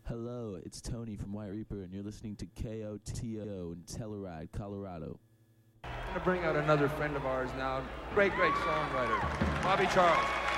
Hello, it's Tony from White Reaper, and you're listening to KOTO in Telluride, Colorado. I'm going to bring out another friend of ours now, great songwriter, Bobby Charles.